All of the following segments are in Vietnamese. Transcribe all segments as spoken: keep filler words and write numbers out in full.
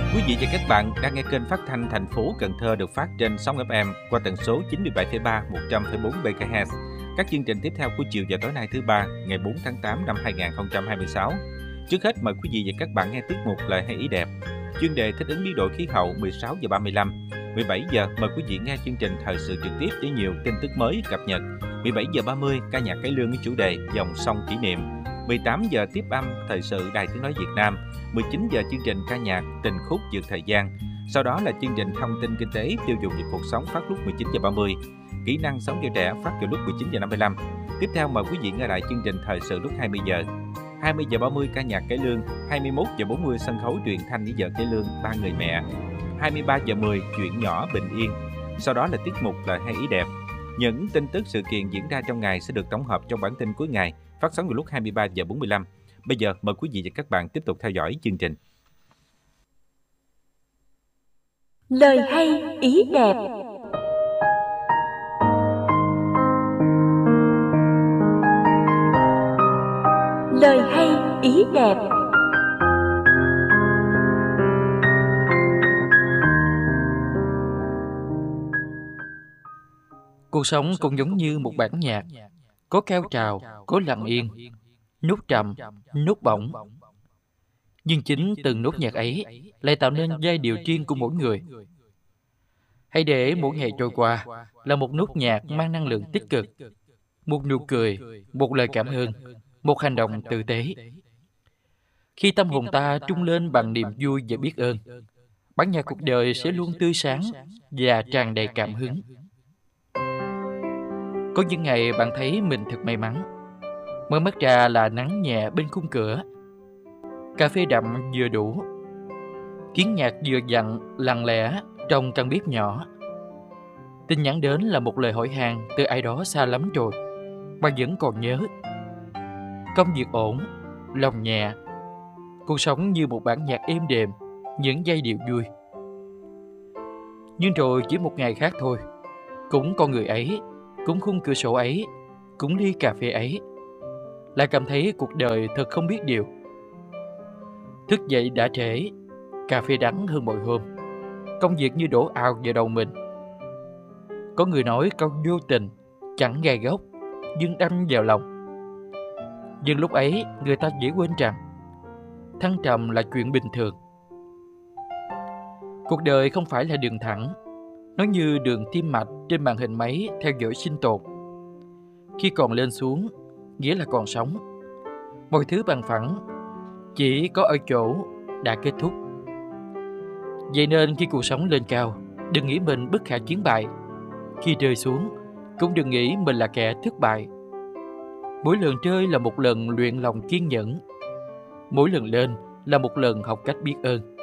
Quý vị và các bạn đang nghe kênh phát thanh thành phố Cần Thơ được phát trên sóng ép em qua tần số chín mươi bảy phẩy ba, một trăm phẩy bốn mê ga héc. Các chương trình tiếp theo của chiều và tối nay thứ ba, ngày bốn tháng tám năm hai nghìn không trăm hai mươi sáu. Trước hết mời quý vị và các bạn nghe tiết mục Lời hay ý đẹp. Chuyên đề thích ứng biến đổi khí hậu mười sáu giờ ba mươi lăm. mười bảy giờ mời quý vị nghe chương trình thời sự trực tiếp với nhiều tin tức mới cập nhật. mười bảy giờ ba mươi ca nhạc cải lương với chủ đề Dòng sông kỷ niệm. mười tám giờ tiếp âm thời sự Đài Tiếng nói Việt Nam. mười chín giờ chương trình ca nhạc Tình khúc vượt thời gian. Sau đó là chương trình thông tin kinh tế tiêu dùng và cuộc sống phát lúc mười chín giờ ba mươi. Kỹ năng sống cho trẻ phát vào lúc mười chín giờ năm mươi lăm. Tiếp theo mời quý vị nghe lại chương trình thời sự lúc hai mươi giờ. hai mươi giờ ba mươi ca nhạc cải lương, hai mươi mốt giờ bốn mươi sân khấu truyền thanh với vợ cải lương Ba người mẹ. hai mươi ba giờ mười chuyện nhỏ bình yên. Sau đó là tiết mục Lời hay ý đẹp. Những tin tức sự kiện diễn ra trong ngày sẽ được tổng hợp trong bản tin cuối ngày, phát sóng vào lúc hai mươi ba giờ bốn mươi lăm. Bây giờ mời quý vị và các bạn tiếp tục theo dõi chương trình. Lời hay ý đẹp. Lời hay ý đẹp. Cuộc sống cũng giống như một bản nhạc, có cao trào, có lặng yên, nốt trầm, nốt bổng. Nhưng chính từng nốt nhạc ấy lại tạo nên giai điệu riêng của mỗi người. Hãy để mỗi ngày trôi qua là một nốt nhạc mang năng lượng tích cực, một nụ cười, một lời cảm ơn, một hành động tử tế. Khi tâm hồn ta trung lên bằng niềm vui và biết ơn, bản nhạc cuộc đời sẽ luôn tươi sáng và tràn đầy cảm hứng. Có những ngày bạn thấy mình thật may mắn. Mở mắt ra là nắng nhẹ bên khung cửa, cà phê đậm vừa đủ, tiếng nhạc vừa dặn lặng lẽ trong căn bếp nhỏ. Tin nhắn đến là một lời hỏi han từ ai đó xa lắm rồi mà vẫn còn nhớ. Công việc ổn, lòng nhẹ, cuộc sống như một bản nhạc êm đềm, những giai điệu vui. Nhưng rồi chỉ một ngày khác thôi, cũng con người ấy, cũng khung cửa sổ ấy, cũng ly cà phê ấy, lại cảm thấy cuộc đời thật không biết điều. Thức dậy đã trễ, cà phê đắng hơn mọi hôm, công việc như đổ ào vào đầu mình. Có người nói câu vô tình chẳng gai góc, nhưng đâm vào lòng. Nhưng lúc ấy người ta dễ quên rằng thăng trầm là chuyện bình thường. Cuộc đời không phải là đường thẳng, nó như đường tim mạch trên màn hình máy theo dõi sinh tồn. Khi còn lên xuống, nghĩa là còn sống. Mọi thứ bằng phẳng, chỉ có ở chỗ đã kết thúc. Vậy nên khi cuộc sống lên cao, đừng nghĩ mình bất khả chiến bại. Khi rơi xuống, cũng đừng nghĩ mình là kẻ thất bại. Mỗi lần rơi là một lần luyện lòng kiên nhẫn. Mỗi lần lên là một lần học cách biết ơn.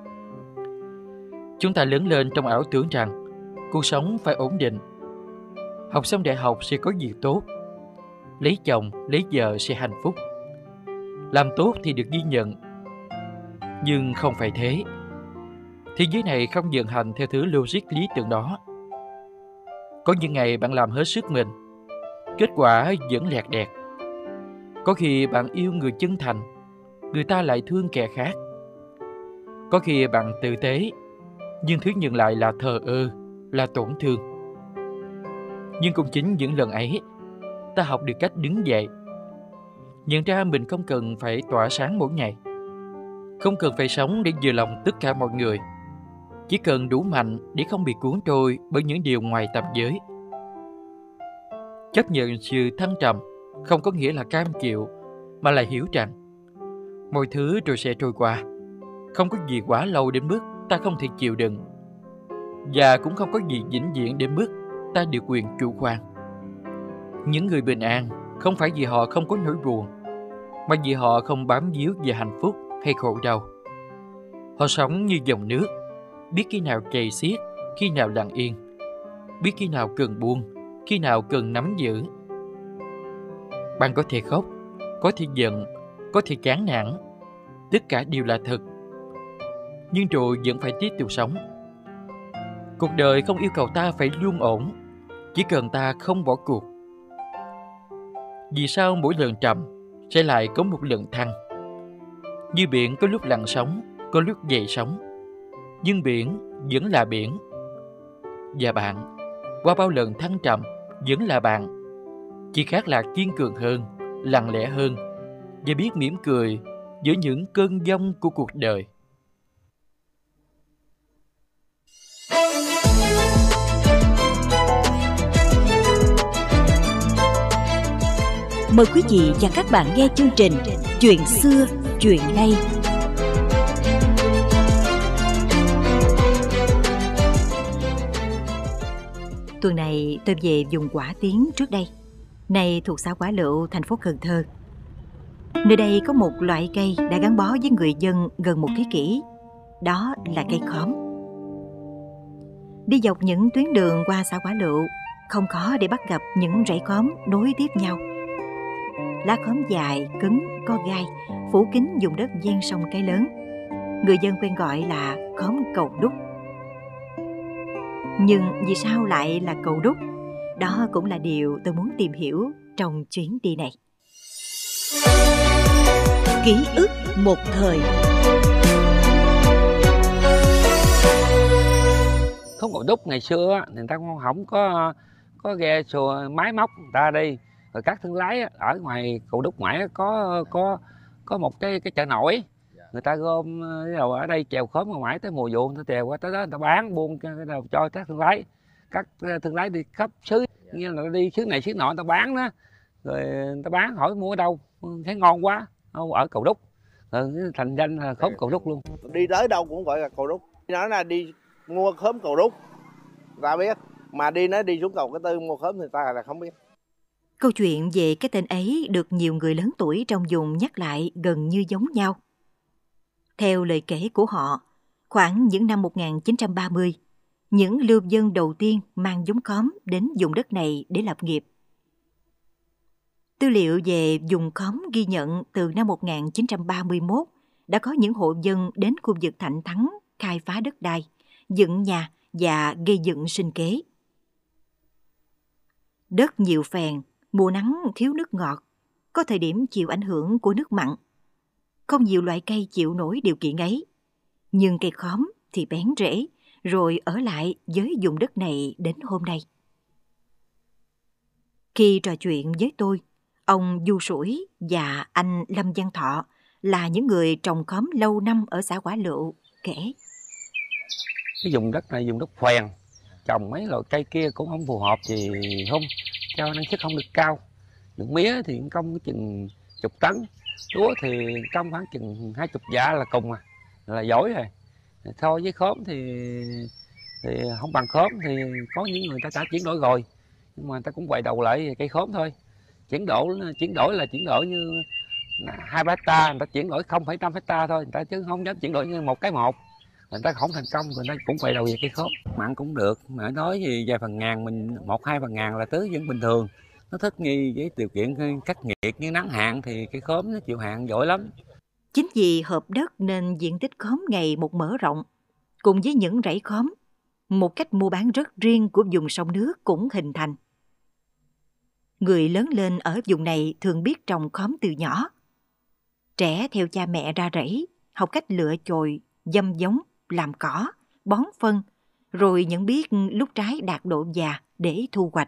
Chúng ta lớn lên trong ảo tưởng rằng cuộc sống phải ổn định. Học xong đại học sẽ có việc tốt. Lấy chồng, lấy vợ sẽ hạnh phúc. Làm tốt thì được ghi nhận. Nhưng không phải thế. Thế giới này không vận hành theo thứ logic lý tưởng đó. Có những ngày bạn làm hết sức mình, kết quả vẫn lẹt đẹt. Có khi bạn yêu người chân thành, người ta lại thương kẻ khác. Có khi bạn tử tế, nhưng thứ nhận lại là thờ ơ, là tổn thương. Nhưng cũng chính những lần ấy, ta học được cách đứng dậy, nhận ra mình không cần phải tỏa sáng mỗi ngày, không cần phải sống để vừa lòng tất cả mọi người, chỉ cần đủ mạnh để không bị cuốn trôi bởi những điều ngoài tầm giới. Chấp nhận sự thăng trầm không có nghĩa là cam chịu, mà là hiểu rằng mọi thứ rồi sẽ trôi qua. Không có gì quá lâu đến mức ta không thể chịu đựng, và cũng không có gì vĩnh viễn đến mức ta được quyền chủ quan. Những người bình an không phải vì họ không có nỗi buồn, mà vì họ không bám víu về hạnh phúc hay khổ đau. Họ sống như dòng nước, biết khi nào chảy xiết, khi nào lặng yên, biết khi nào cần buông, khi nào cần nắm giữ. Bạn có thể khóc, có thể giận, có thể chán nản, tất cả đều là thật. Nhưng rồi vẫn phải tiếp tục sống. Cuộc đời không yêu cầu ta phải luôn ổn, chỉ cần ta không bỏ cuộc. Vì sao mỗi lần trầm sẽ lại có một lần thăng? Như biển có lúc lặng sóng, có lúc dậy sóng. nhưng biển vẫn là biển. Và bạn, qua bao lần thăng trầm, vẫn là bạn. Chỉ khác là kiên cường hơn, lặng lẽ hơn và biết mỉm cười với những cơn giông của cuộc đời. Mời quý vị và các bạn nghe chương trình Chuyện xưa, chuyện nay. Tuần này tôi về vùng Quả Tiến trước đây, nay thuộc xã Quả Lựu, thành phố Cần Thơ. Nơi đây có một loại cây đã gắn bó với người dân gần một thế kỷ, đó là cây khóm. Đi dọc những tuyến đường qua xã Quả Lựu, không khó để bắt gặp những rẫy khóm nối tiếp nhau. Lá khóm dài, cứng, có gai, phủ kín vùng đất ven sông Cái Lớn. Người dân quen gọi là khóm cầu đúc. Nhưng vì sao lại là cầu đúc? Đó cũng là điều tôi muốn tìm hiểu trong chuyến đi này. Ký ức một thời. Khóm cầu đúc ngày xưa người ta không có có ghe xuồng máy móc người ta đi, rồi các thương lái ở ngoài cầu đúc ngoại có có có một cái cái chợ nổi, người ta gom đầu ở đây chèo khóm ngoài ngoại, tới mùa vụ người ta chèo qua tới đó người ta bán buôn cái đầu cho các thương lái. Các thương lái đi khắp xứ, như là đi xứ này xứ nọ người ta bán đó, rồi người ta bán hỏi mua ở đâu, thấy ngon quá, ở cầu đúc, rồi thành danh là khóm cầu đúc luôn. Đi tới đâu cũng gọi là cầu đúc. Nói là đi mua khóm cầu đúc ta biết, mà đi nói đi xuống cầu Cái Tư mua khóm thì ta là không biết. Câu chuyện về cái tên ấy được nhiều người lớn tuổi trong vùng nhắc lại gần như giống nhau. Theo lời kể của họ, khoảng những năm một nghìn chín trăm ba mươi, những lưu dân đầu tiên mang giống khóm đến vùng đất này để lập nghiệp. Tư liệu về vùng khóm ghi nhận từ năm một nghìn chín trăm ba mươi mốt đã có những hộ dân đến khu vực Thạnh Thắng khai phá đất đai, dựng nhà và gây dựng sinh kế. Đất nhiều phèn, mùa nắng thiếu nước ngọt, có thời điểm chịu ảnh hưởng của nước mặn. Không nhiều loại cây chịu nổi điều kiện ấy, nhưng cây khóm thì bén rễ, rồi ở lại với vùng đất này đến hôm nay. Khi trò chuyện với tôi, ông Du Sủi và anh Lâm Văn Thọ là những người trồng khóm lâu năm ở xã Quả Lựu kể. Cái vùng đất này vùng đất phèn, trồng mấy loại cây kia cũng không phù hợp gì, không cho năng suất không được cao. Dụng mía thì công cái chừng chục tấn, lúa thì công khoảng chừng hai chục dạ là cùng à, là giỏi rồi. So với khóm thì thì không bằng khóm, thì có những người ta đã chuyển đổi rồi, nhưng mà người ta cũng quay đầu lại cây khóm thôi. Chuyển đổi chuyển đổi là chuyển đổi như hai ba hecta, người ta chuyển đổi không phẩy năm hecta thôi, người ta chứ không dám chuyển đổi như một cái một. Người ta không thành công, người ta cũng quay đầu về cây khóm. Mặn cũng được, mà nói gì vài phần ngàn, mình một hai phần ngàn là tưới vẫn bình thường. Nó thích nghi với điều kiện khắc nghiệt như nắng hạn thì cây khóm nó chịu hạn giỏi lắm. Chính vì hợp đất nên diện tích khóm ngày một mở rộng. Cùng với những rẫy khóm, một cách mua bán rất riêng của vùng sông nước cũng hình thành. Người lớn lên ở vùng này thường biết trồng khóm từ nhỏ. Trẻ theo cha mẹ ra rẫy, học cách lựa chồi, dâm giống, làm cỏ, bón phân, rồi nhận biết lúc trái đạt độ già để thu hoạch.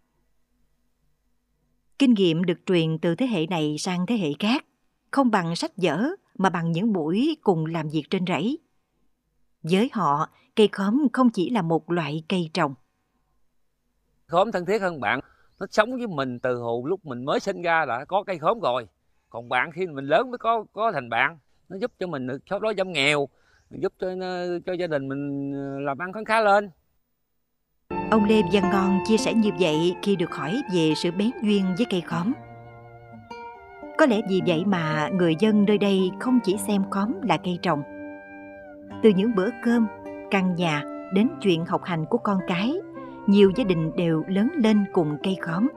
Kinh nghiệm được truyền từ thế hệ này sang thế hệ khác, không bằng sách vở mà bằng những buổi cùng làm việc trên rẫy. Với họ, cây khóm không chỉ là một loại cây trồng. Khóm thân thiết hơn bạn, nó sống với mình từ hồi lúc mình mới sinh ra đã có cây khóm rồi. Còn bạn khi mình lớn mới có có thành bạn, nó giúp cho mình được xóa đói giảm nghèo, giúp cho cho gia đình mình làm ăn khá khá lên. Ông Lê Văn Ngon chia sẻ như vậy khi được hỏi về sự bén duyên với cây khóm. Có lẽ vì vậy mà người dân nơi đây không chỉ xem khóm là cây trồng. Từ những bữa cơm, căn nhà đến chuyện học hành của con cái, nhiều gia đình đều lớn lên cùng cây khóm.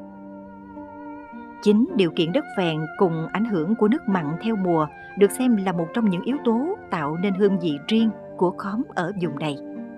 Chính điều kiện đất phèn cùng ảnh hưởng của nước mặn theo mùa được xem là một trong những yếu tố tạo nên hương vị riêng của khóm ở vùng này.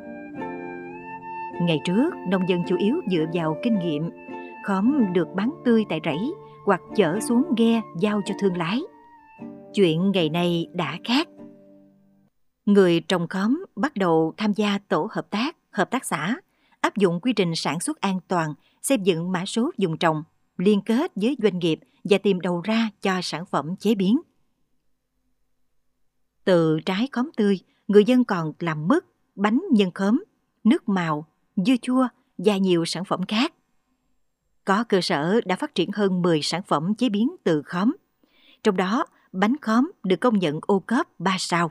Ngày trước, nông dân chủ yếu dựa vào kinh nghiệm, khóm được bán tươi tại rẫy hoặc chở xuống ghe giao cho thương lái. Chuyện ngày nay đã khác. Người trồng khóm bắt đầu tham gia tổ hợp tác, hợp tác xã, áp dụng quy trình sản xuất an toàn, xây dựng mã số vùng trồng, liên kết với doanh nghiệp và tìm đầu ra cho sản phẩm chế biến. Từ trái khóm tươi, người dân còn làm mứt, bánh nhân khóm, nước màu, dưa chua và nhiều sản phẩm khác. Có cơ sở đã phát triển hơn mười sản phẩm chế biến từ khóm. Trong đó, bánh khóm được công nhận ô cốp ba sao.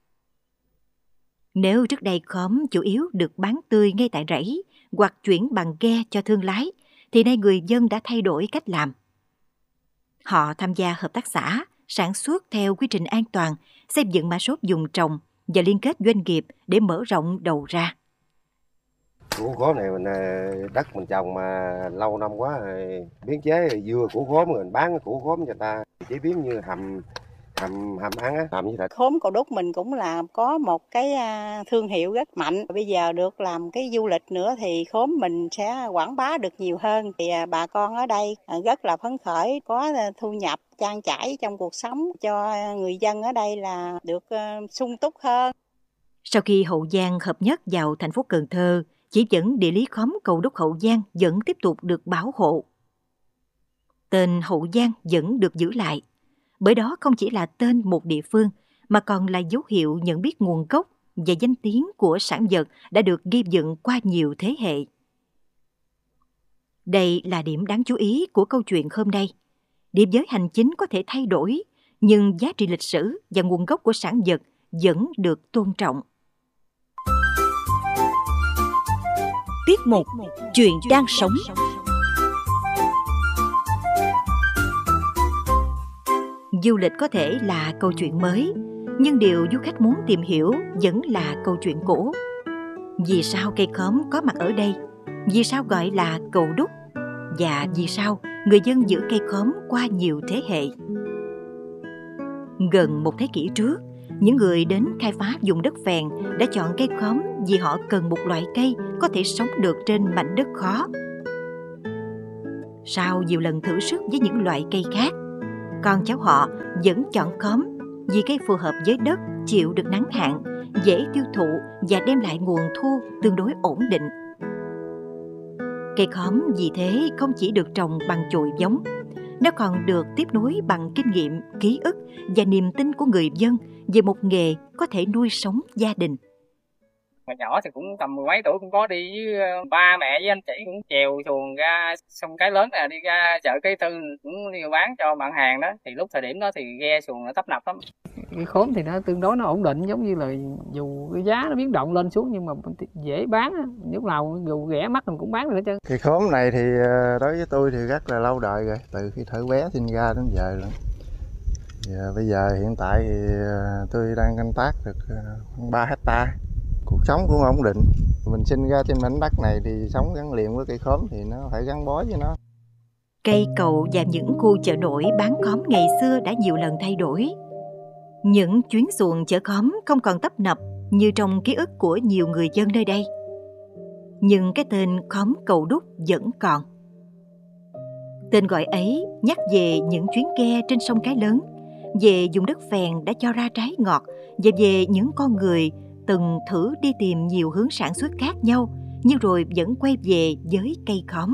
Nếu trước đây khóm chủ yếu được bán tươi ngay tại rẫy hoặc chuyển bằng ghe cho thương lái, thì nay người dân đã thay đổi cách làm. Họ tham gia hợp tác xã, sản xuất theo quy trình an toàn, xây dựng mã số vùng trồng và liên kết doanh nghiệp để mở rộng đầu ra. Củ khóm này mình đất mình trồng mà lâu năm quá rồi, biến chế dưa củ khóm rồi mình bán củ khóm cho ta chế biến như hầm hầm hầm ăn á, hầm như thịt. Khóm Cầu Đúc mình cũng là có một cái thương hiệu rất mạnh. Bây giờ được làm cái du lịch nữa thì khóm mình sẽ quảng bá được nhiều hơn. Thì bà con ở đây rất là phấn khởi, có thu nhập trang trải trong cuộc sống, cho người dân ở đây là được sung túc hơn. Sau khi Hậu Giang hợp nhất vào thành phố Cần Thơ, chỉ dẫn địa lý khóm Cầu Đúc Hậu Giang vẫn tiếp tục được bảo hộ. Tên Hậu Giang vẫn được giữ lại, bởi đó không chỉ là tên một địa phương, mà còn là dấu hiệu nhận biết nguồn gốc và danh tiếng của sản vật đã được ghi dựng qua nhiều thế hệ. Đây là điểm đáng chú ý của câu chuyện hôm nay. Điểm giới hành chính có thể thay đổi, nhưng giá trị lịch sử và nguồn gốc của sản vật vẫn được tôn trọng. Tiết mục Chuyện đang sống. Du lịch có thể là câu chuyện mới, nhưng điều du khách muốn tìm hiểu vẫn là câu chuyện cũ. Vì sao cây khóm có mặt ở đây? Vì sao gọi là Cầu Đúc? Và vì sao người dân giữ cây khóm qua nhiều thế hệ? Gần một thế kỷ trước, những người đến khai phá vùng đất phèn đã chọn cây khóm vì họ cần một loại cây có thể sống được trên mảnh đất khó. Sau nhiều lần thử sức với những loại cây khác, con cháu họ vẫn chọn khóm vì cây phù hợp với đất, chịu được nắng hạn, dễ tiêu thụ và đem lại nguồn thu tương đối ổn định. Cây khóm vì thế không chỉ được trồng bằng chồi giống, nó còn được tiếp nối bằng kinh nghiệm, ký ức và niềm tin của người dân về một nghề có thể nuôi sống gia đình. Hồi nhỏ thì cũng tầm mười mấy tuổi cũng có đi với ba mẹ với anh chị, cũng chèo xuồng ra sông Cái Lớn này, đi ra chợ Cái Tư cũng đi bán cho bạn hàng đó. Thì lúc thời điểm đó thì ghe xuồng nó tấp nập lắm. Cái khóm thì nó tương đối nó ổn định, giống như là dù cái giá nó biến động lên xuống nhưng mà dễ bán, lúc nào dù rẻ mắc mình cũng bán được hết trơn. Cái khóm này thì đối với tôi thì rất là lâu đời rồi, từ khi thở bé sinh ra đến giờ luôn. Và bây giờ hiện tại thì tôi đang canh tác được khoảng ba hectare. Cuộc sống cũng ổn định. Mình sinh ra trên mảnh đất này thì sống gắn liền với cây khóm thì nó phải gắn bó với nó. Cây cầu và những khu chợ nổi bán khóm ngày xưa đã nhiều lần thay đổi. Những chuyến xuồng chở khóm không còn tấp nập như trong ký ức của nhiều người dân nơi đây. Nhưng cái tên khóm Cầu Đúc vẫn còn. Tên gọi ấy nhắc về những chuyến ghe trên sông Cái Lớn, về vùng đất phèn đã cho ra trái ngọt và về những con người từng thử đi tìm nhiều hướng sản xuất khác nhau nhưng rồi vẫn quay về với cây khóm.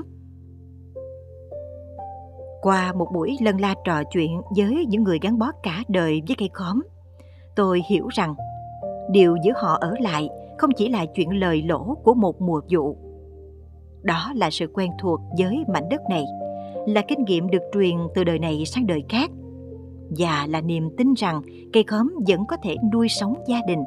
Qua một buổi lân la trò chuyện với những người gắn bó cả đời với cây khóm, tôi hiểu rằng điều giữ họ ở lại không chỉ là chuyện lời lỗ của một mùa vụ. Đó là sự quen thuộc với mảnh đất này, là kinh nghiệm được truyền từ đời này sang đời khác, và là niềm tin rằng cây khóm vẫn có thể nuôi sống gia đình.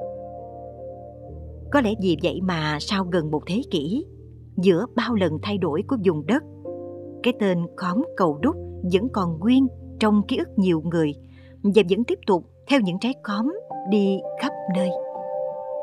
Có lẽ vì vậy mà sau gần một thế kỷ, giữa bao lần thay đổi của vùng đất, cái tên khóm Cầu Đúc vẫn còn nguyên trong ký ức nhiều người và vẫn tiếp tục theo những trái khóm đi khắp nơi.